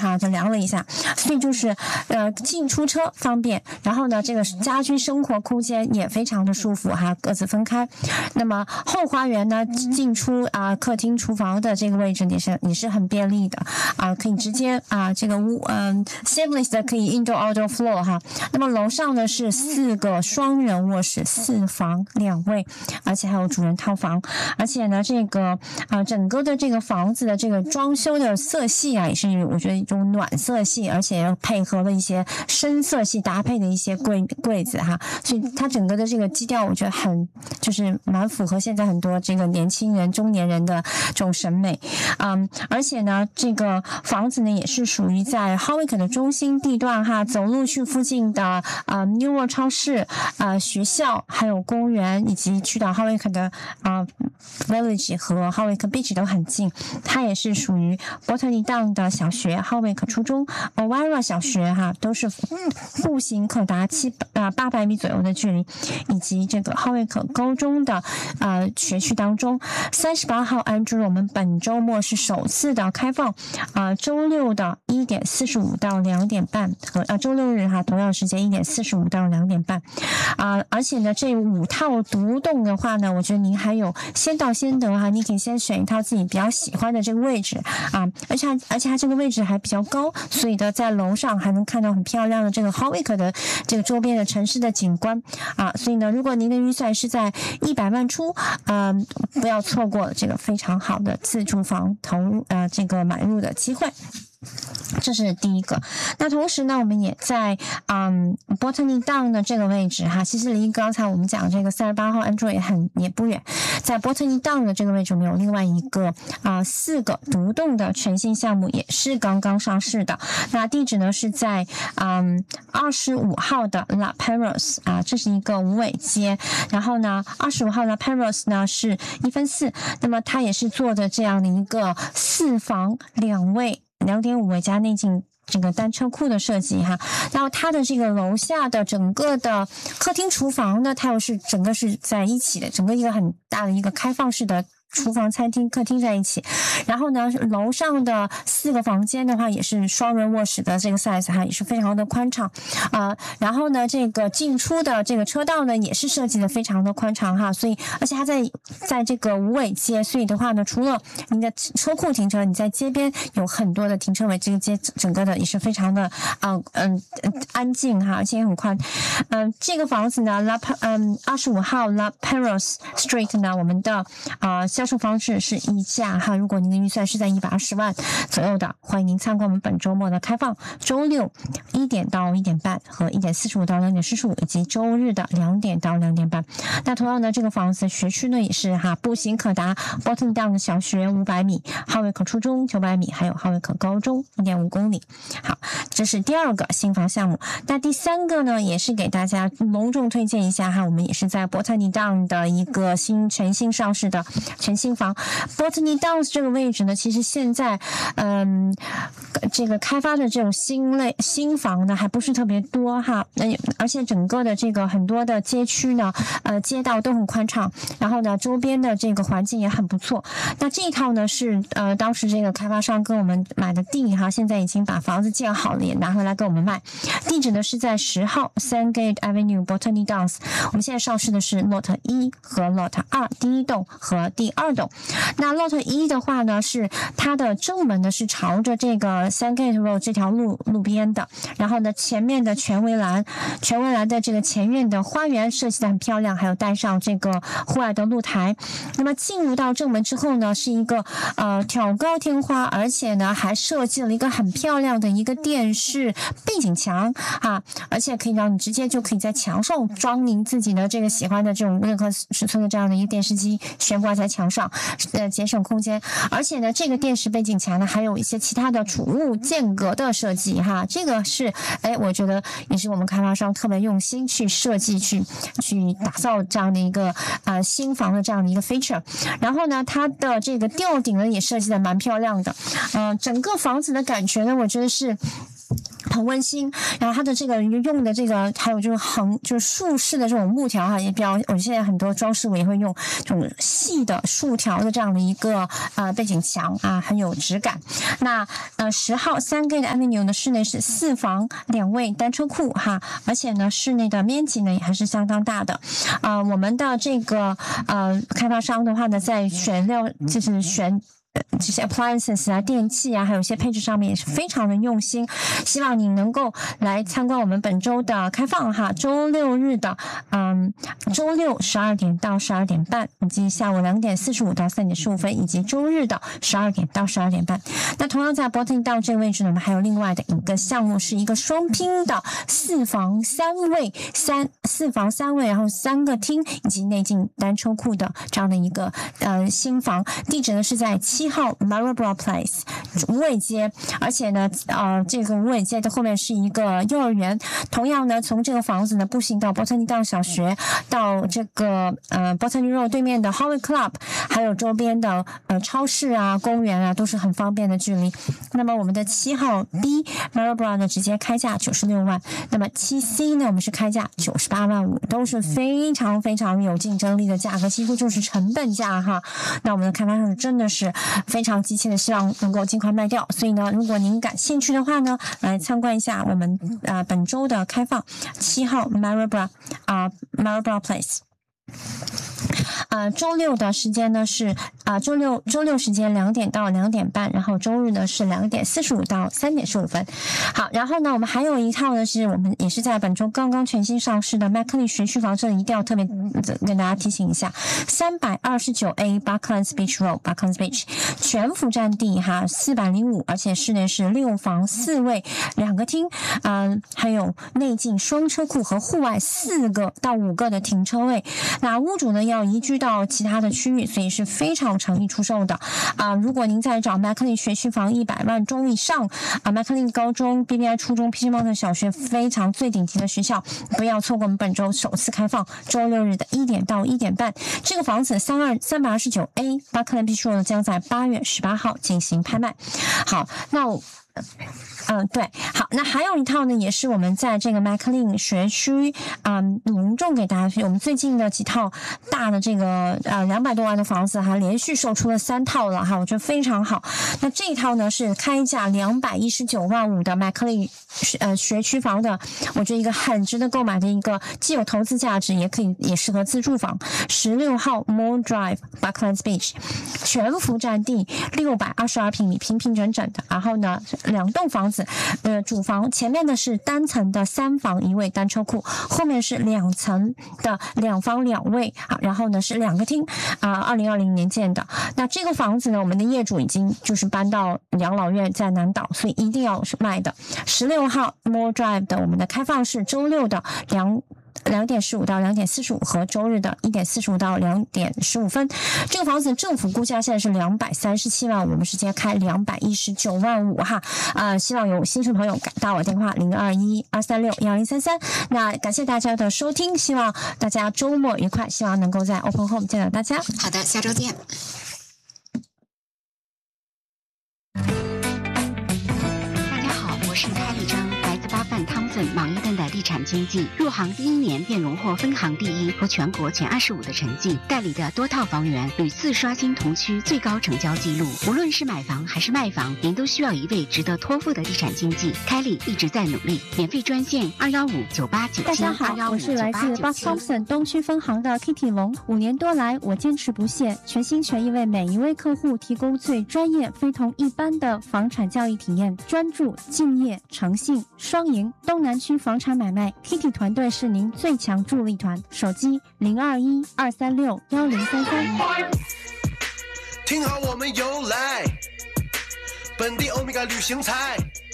哈，就量了一下，所以就是进出车方便，然后呢，这个家居生活空间也非常的舒服哈，各自分开。那么后花园呢，进出客厅、厨房的这个位置也是很便利的可以直接这个seamless 的可以 indoor outdoor floor 哈。那么楼上呢是4个双人卧室，4房2卫，而且还有主人套房，而且呢这个整个的这个房子的这个装修的色系也是我觉得一种暖色系，而且配合了一些深色系搭配的一些柜子哈，所以它整个的这个基调我觉得就是蛮符合现在很多这个年轻人、中年人的这种审美而且呢这个房子呢也是属于在 Howick 的中心地段哈，走路去附近的New World 超市学校还有公园，以及去到 Howick 的Village 和 Howick Beach 都很近。它也是属于 Botany Down 的小学、Howick 初中、Owira 小学哈，都是步行可达800米左右的距离，以及这个 Howick 高中的学区当中。38号安住我们本周末是首次的开放周六的1点45到2点半和周六日哈同样时间1点45到2点半而且呢这5套独栋的话呢，我觉得您还有先到先得哈，你可以先选一套自己比较喜欢的这个位置而且它这个位置还比较高，所以呢在楼上还能看到很漂亮的这个 Howick 的这个周边的城市的景观所以呢如果您的预算是在100万出不要错过这个非常好的自住房这个买入的机会。这是第一个。那同时呢我们也在Botany Down 的这个位置哈，其实离刚才我们讲这个38号安住也不远，在 Botany Down 的这个位置我们有另外一个4个独栋的全新项目，也是刚刚上市的。那地址呢是在25号的 La Penrose 这是一个无尾街，然后呢25号 La Penrose 呢是1/4，那么它也是做的这样的一个4房2卫2.5卫加内径这个单车库的设计哈，然后它的这个楼下的整个的客厅厨房呢，它又是整个是在一起的，整个一个很大的一个开放式的厨房、餐厅、客厅在一起。然后呢楼上的4个房间的话也是双人卧室的这个 size 哈，也是非常的宽敞然后呢这个进出的这个车道呢也是设计的非常的宽敞哈，所以而且它在这个无尾街，所以的话呢除了你的车库停车，你在街边有很多的停车位，这个街整个的也是非常的安静哈，而且也很宽这个房子呢25号 La Penrose Street 呢，我们的销售方式是溢价哈，如果您的预算是在120万左右的，欢迎您参观我们本周末的开放，周六1点到1点半和1点45到2点45，以及周日的2点到2点半。那同样呢这个房子学区呢也是步行可达 Botany Down 的小学500米，Howick 初中900米，还有 Howick 高中1.5公里。好，这是第2个新房项目。那第3个呢也是给大家隆重推荐一下哈，我们也是在 Botany Down 的一个全新上市的全新房。 Botany Downs 这个位置呢，其实现在这个开发的这种新房呢还不是特别多哈，而且整个的这个很多的街区呢街道都很宽敞，然后呢周边的这个环境也很不错。那这一套呢是当时这个开发商跟我们买的地哈，现在已经把房子建好了，也拿回来给我们卖。地址呢是在10号 Sandgate Avenue Botany Downs， 我们现在上市的是 Lot 1和 Lot 2，第1栋和第2栋。那 Lot 1的话呢是它的正门呢是朝着这个 Sandgate Road 这条路边的，然后呢前面的全围栏的这个前院的花园设计的很漂亮，还有带上这个户外的露台。那么进入到正门之后呢是一个挑高天花，而且呢还设计了一个很漂亮的一个电视背景墙而且可以让你直接就可以在墙上装您自己的这个喜欢的这种任何尺寸的这样的一个电视机，悬挂在墙上节省空间。而且呢这个电视背景墙呢还有一些其他的储物间隔的设计这个是我觉得也是我们开发商特别用心去设计去打造这样的一个新房的这样的一个 feature。 然后呢它的这个吊顶呢也设计的蛮漂亮的整个房子的感觉呢我觉得是很温馨，然后它的这个用的这个还有就是竖式的这种木条哈，也比较，我现在很多装饰物也会用这种细的竖条的这样的一个背景墙啊，很有质感。那10号3Gate Avenue 呢，室内是4房2卫单车库哈，而且呢室内的面积呢也还是相当大的。我们的这个开发商的话呢，在这些 appliances 啊、电器啊，还有一些配置上面也是非常的用心。希望你能够来参观我们本周的开放哈，周六12点到12点半，以及下午2点45到3点15分，以及周日的12点到12点半。那同样在 Botany Down 这个位置呢，我们还有另外的一个项目，是一个双拼的4房3卫，然后3个厅以及内进单车库的这样的一个新房。地址呢是在7号 Marlborough Place 无尾街，而且呢这个无尾街的后面是一个幼儿园。同样呢，从这个房子呢步行到 Botany Down 小学，到这个Botany Road 对面的 Howard Club， 还有周边的超市啊、公园啊，都是很方便的距离。那么我们的7号 B Marlborough 呢直接开价96万，那么7C 呢我们是开价98万5，都是非常非常有竞争力的价格，几乎就是成本价哈。那我们的开发商真的是非常急切的希望能够尽快卖掉，所以呢，如果您感兴趣的话呢，来参观一下我们本周的开放7号 Marlborough Place。周六的时间呢是周六时间2点到2点半，然后周日呢是2点45到3点15分。好，然后呢我们还有一套呢是我们也是在本周刚刚全新上市的 McLean 学区房，这里一定要特别跟大家提醒一下，329A Bucklands Beach Road Bucklands Beach 全幅占地哈405，而且室内是6房4卫2个厅，还有内进双车库和户外4个到5个的停车位。那屋主呢要移居到其他的区域，所以是非常诚意出售的如果您在找 McLean 学区房100万中以上McLean 高中、BBI 初中、PC Mountain 小学非常最顶级的学校，不要错过我们本周首次开放周六日的1点到1点半。这个房子329A Bucklands Beach Road 将在8月18号进行拍卖。好，那对，好，那还有一套呢，也是我们在这个 McLean 学区隆重给大家，我们最近的几套大的这个200多万的房子还连续售出了3套了哈，我觉得非常好。那这一套呢是开价219万5的 McLean 学区房的，我觉得一个很值得购买的一个，既有投资价值，也适合自住房。16号 Moore Drive Bucklands Beach 全幅占地622平米，平平整整的，然后呢2栋房子。主房前面的是单层的3房1卫单车库，后面是2层的2房2卫然后呢是2个厅2020年建的。那这个房子呢，我们的业主已经就是搬到养老院在南岛，所以一定要是卖的。16号 Moore Drive 的我们的开放是周六的2点15到2点45和周日的1点45到2点15分。这个房子政府估价现在是237万，我们直接开219万5哈。希望有新手朋友打我电话0212361033。那感谢大家的收听，希望大家周末愉快，希望能够在 Open Home 见到大家。 好的，下周见。大家好，我是蔡丽章，来自巴范汤森芒伊顿的地产经纪，入行第1年便荣获分行第1和全国前25的成绩，代理的多套房源屡次刷新同区最高成交纪录。无论是买房还是卖房，您都需要一位值得托付的地产经纪。凯莉一直在努力，免费专线215-989-97。 大家好，我是来自巴汤森东区分行的 Kitty 龙。5年多来，我坚持不懈，全心全意为每一位客户提供最专业、非同一般的房产交易体验，专注、敬业、诚信，双赢。东南区房产买卖 Kitty 团队是您最强助力团，手机0212361033。 听好我们由来，本地欧米伽旅行彩。